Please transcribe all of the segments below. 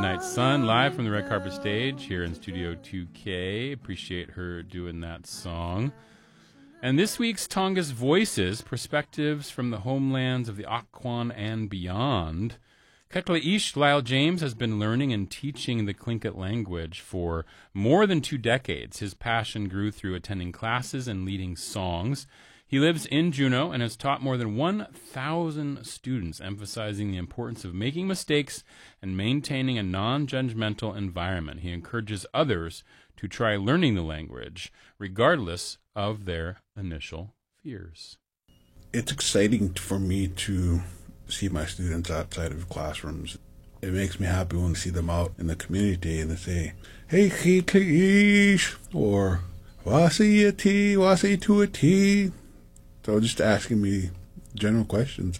Midnight Sun, live from the Red Carpet Stage here in Studio 2K. Appreciate her doing that song. And this week's Tongass Voices, perspectives from the homelands of the Akwán and beyond. Ketlaish Lyle James has been learning and teaching the Tlingit language for more than 2 decades. His passion grew through attending classes and leading songs. He lives in Juneau and has taught more than 1,000 students, emphasizing the importance of making mistakes and maintaining a non-judgmental environment. He encourages others to try learning the language, regardless of their initial fears. It's exciting for me to see my students outside of classrooms. It makes me happy when I see them out in the community and they say, "Hey, Ketlaish," or "Wasi ati, wasi tu ati." So just asking me general questions.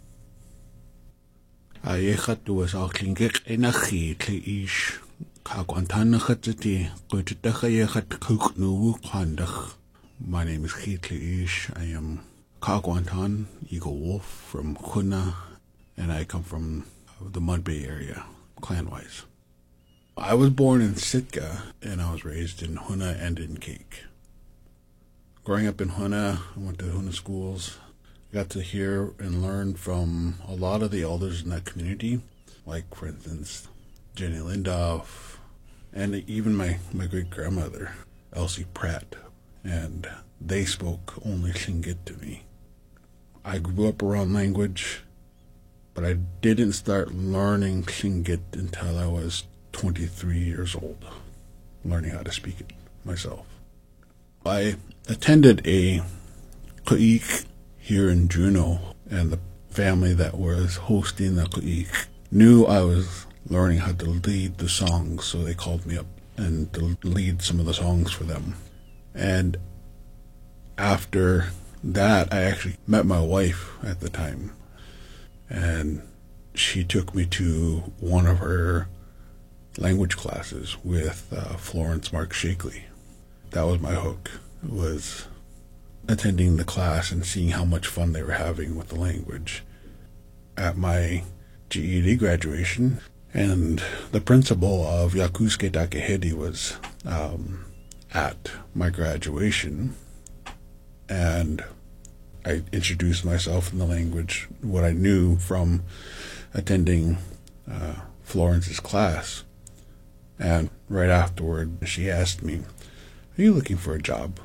Ayechat was al klingik enachi Ketlaish. Kakwantanachatati, Gutitachayechat Kuknu Kwandach. My name is Ketlaish. I am Kakwantan, Eagle Wolf from Kuna, and I come from the Mud Bay area, clan-wise. I was born in Sitka, and I was raised in Huna and in Cake. Growing up in Huna, I went to Huna schools. I got to hear and learn from a lot of the elders in that community, like, for instance, Jenny Lindoff, and even my great-grandmother, Elsie Pratt, and they spoke only Tlingit to me. I grew up around language, but I didn't start learning Tlingit until I was 23 years old, learning how to speak it myself. I attended a Ka'ik here in Juneau, and the family that was hosting the Ka'ik knew I was learning how to lead the songs, so they called me up and to lead some of the songs for them. And after that, I actually met my wife at the time, and she took me to one of her language classes with Florence Mark Shakely. That was my hook, was attending the class and seeing how much fun they were having with the language. At my GED graduation, and the principal of Yakusuke Takehedi was at my graduation, and I introduced myself in the language, what I knew from attending Florence's class. And right afterward, she asked me, "Are you looking for a job?"